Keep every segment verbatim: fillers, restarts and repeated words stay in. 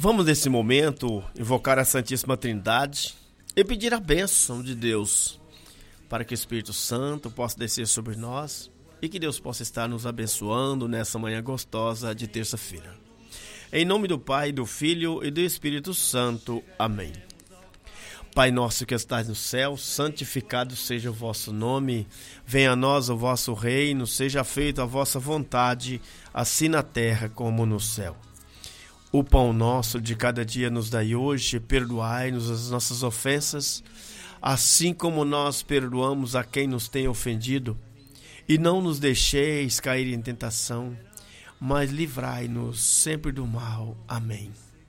Vamos nesse momento invocar a Santíssima Trindade e pedir a bênção de Deus para que o Espírito Santo possa descer sobre nós e que Deus possa estar nos abençoando nessa manhã gostosa de terça-feira. Em nome do Pai, do Filho e do Espírito Santo. Amém. Pai nosso que estás no céu, santificado seja o vosso nome. Venha a nós o vosso reino, seja feita a vossa vontade, assim na terra como no céu. O pão nosso de cada dia nos dai hoje, perdoai-nos as nossas ofensas, assim como nós perdoamos a quem nos tem ofendido. E não nos deixeis cair em tentação, mas livrai-nos sempre do mal. Amém.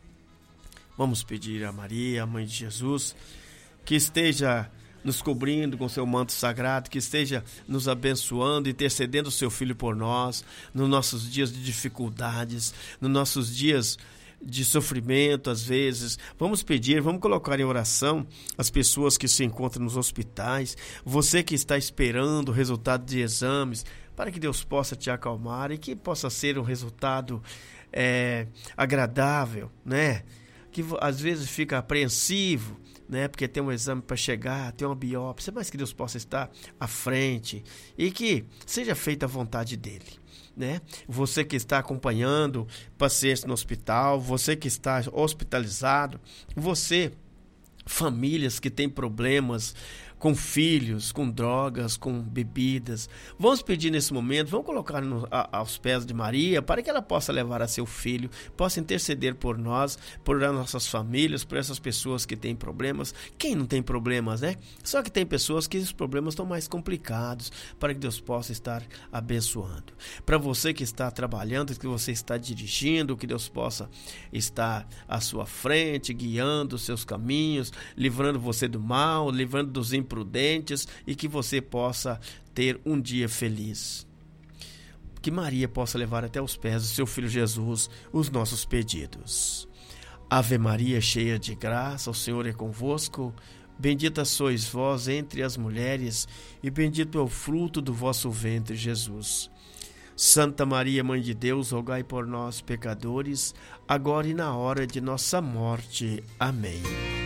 Vamos pedir a Maria, a Mãe de Jesus, que esteja nos cobrindo com seu manto sagrado, que esteja nos abençoando, intercedendo o seu Filho por nós, nos nossos dias de dificuldades, nos nossos dias de sofrimento, às vezes. Vamos pedir, vamos colocar em oração as pessoas que se encontram nos hospitais, você que está esperando o resultado de exames, para que Deus possa te acalmar e que possa ser um resultado é, agradável, né? Que às vezes fica apreensivo, né? Porque tem um exame para chegar, tem uma biópsia, mas que Deus possa estar à frente e que seja feita a vontade dele, né? Você que está acompanhando pacientes no hospital, você que está hospitalizado, você, famílias que têm problemas com filhos, com drogas, com bebidas. Vamos pedir nesse momento, vamos colocar no, a, aos pés de Maria, para que ela possa levar a seu filho, possa interceder por nós, por nossas famílias, por essas pessoas que têm problemas. Quem não tem problemas, né? Só que tem pessoas que os problemas estão mais complicados, para que Deus possa estar abençoando. Para você que está trabalhando, que você está dirigindo, que Deus possa estar à sua frente, guiando os seus caminhos, livrando você do mal, livrando dos imprudentes, e que você possa ter um dia feliz. Que Maria possa levar até os pés do seu Filho Jesus os nossos pedidos. Ave Maria, cheia de graça, o Senhor é convosco. Bendita sois vós entre as mulheres, e bendito é o fruto do vosso ventre, Jesus. Santa Maria, Mãe de Deus, rogai por nós, pecadores, agora e na hora de nossa morte. Amém.